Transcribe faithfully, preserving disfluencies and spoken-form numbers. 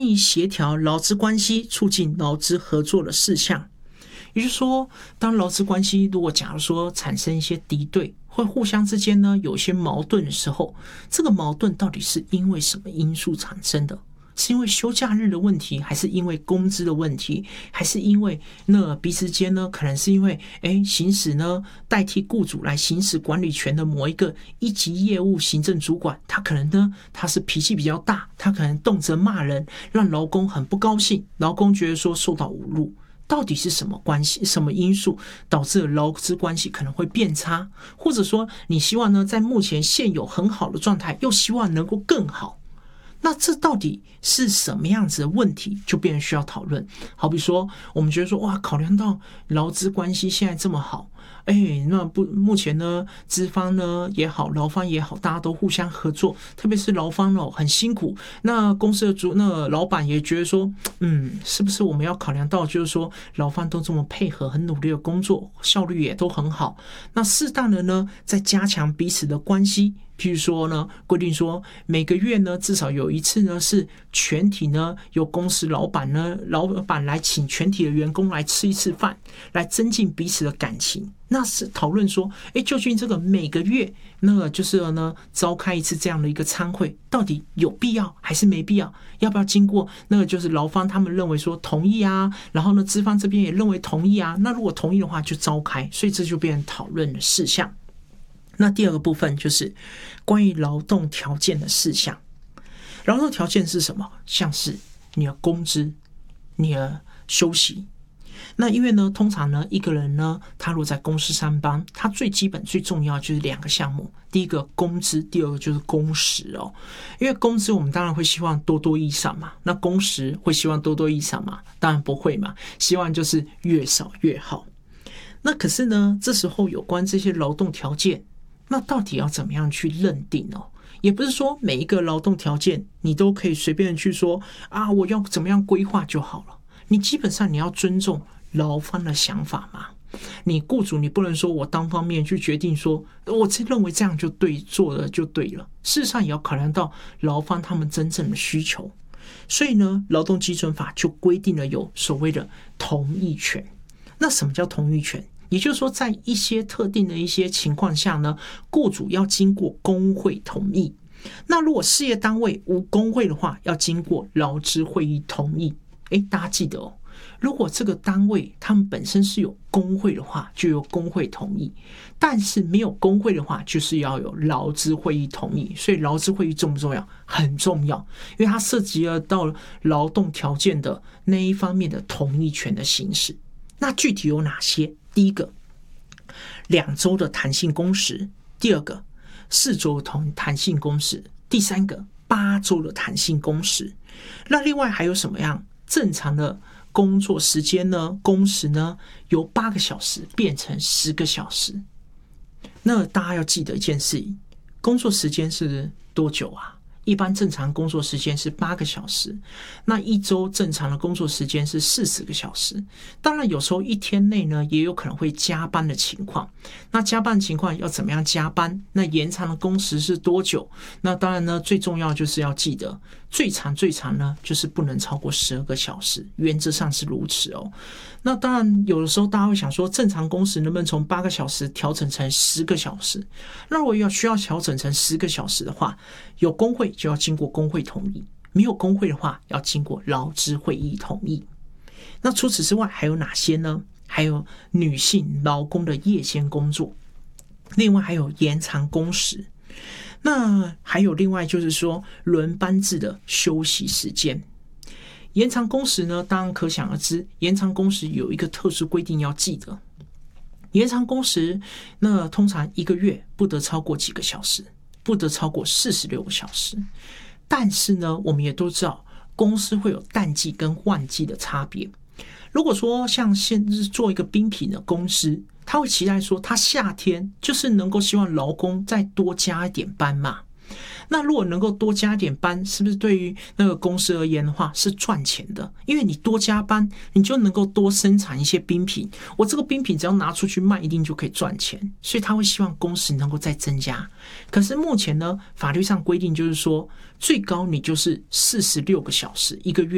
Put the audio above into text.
以协调劳资关系，促进劳资合作的事项。也就是说，当劳资关系如果假如说产生一些敌对，会互相之间呢有一些矛盾的时候，这个矛盾到底是因为什么因素产生的？是因为休假日的问题，还是因为工资的问题，还是因为那彼此间呢可能是因为诶行使呢代替雇主来行使管理权的某一个一级业务行政主管，他可能呢他是脾气比较大，他可能动辄骂人，让劳工很不高兴，劳工觉得说受到侮辱。到底是什么关系、什么因素导致劳资关系可能会变差？或者说，你希望呢，在目前现有很好的状态，又希望能够更好？那这到底是什么样子的问题，就变得需要讨论。好比说，我们觉得说，哇，考量到劳资关系现在这么好，哎，那不目前呢，资方呢也好，劳方也好，大家都互相合作，特别是劳方哦很辛苦，那公司的主那老板也觉得说，嗯，是不是我们要考量到，就是说劳方都这么配合，很努力的工作，效率也都很好，那适当的呢，再加强彼此的关系。譬如说呢，规定说每个月呢至少有一次呢是全体呢由公司老板呢老板来请全体的员工来吃一次饭，来增进彼此的感情。那是讨论说，哎，究竟这个每个月那个就是呢召开一次这样的一个餐会，到底有必要还是没必要？要不要经过那个就是劳方他们认为说同意啊，然后呢资方这边也认为同意啊，那如果同意的话就召开，所以这就变成讨论的事项。那第二个部分就是关于劳动条件的事项。劳动条件是什么？像是你的工资、你的休息。那因为呢，通常呢，一个人呢，他如果在公司上班，他最基本最重要就是两个项目，第一个工资，第二个就是工时哦。因为工资我们当然会希望多多益善嘛，那工时会希望多多益善嘛？当然不会嘛，希望就是越少越好。那可是呢，这时候有关这些劳动条件，那到底要怎么样去认定哦？也不是说每一个劳动条件你都可以随便去说啊，我要怎么样规划就好了。你基本上你要尊重劳方的想法嘛。你雇主你不能说我单方面去决定说，我认为这样就对，做了就对了。事实上也要考量到劳方他们真正的需求。所以呢，劳动基准法就规定了有所谓的同意权。那什么叫同意权？也就是说，在一些特定的一些情况下呢，雇主要经过工会同意。那如果事业单位无工会的话，要经过劳资会议同意。诶，大家记得哦，如果这个单位他们本身是有工会的话，就由工会同意；但是没有工会的话，就是要有劳资会议同意。所以劳资会议重不重要？很重要，因为它涉及了到劳动条件的那一方面的同意权的行使。那具体有哪些？第一个，两周的弹性工时；第二个，四周的弹性工时；第三个，八周的弹性工时。那另外还有什么样正常的工作时间呢？工时呢，由八个小时变成十个小时。那大家要记得一件事情，工作时间是多久啊？一般正常工作时间是八个小时，那一周正常的工作时间是四十个小时。当然有时候一天内呢也有可能会加班的情况，那加班情况要怎么样加班？那延长的工时是多久？那当然呢最重要就是要记得最长最长呢就是不能超过十二个小时，原则上是如此哦。那当然有的时候大家会想说，正常工时能不能从八个小时调整成十个小时？那如果要需要调整成十个小时的话，有工会就要经过工会同意，没有工会的话要经过劳资会议同意。那除此之外还有哪些呢？还有女性劳工的夜间工作，另外还有延长工时，那还有另外就是说轮班制的休息时间。延长工时呢，当然可想而知，延长工时有一个特殊规定要记得。延长工时，那通常一个月不得超过几个小时，不得超过四十六个小时。但是呢，我们也都知道，公司会有淡季跟旺季的差别。如果说像现在做一个冰品的公司，他会期待说，他夏天就是能够希望劳工再多加一点班嘛。那如果能够多加点班，是不是对于那个公司而言的话是赚钱的？因为你多加班，你就能够多生产一些冰品，我这个冰品只要拿出去卖，一定就可以赚钱，所以他会希望公司能够再增加。可是目前呢，法律上规定就是说，最高你就是四十六个小时一个月。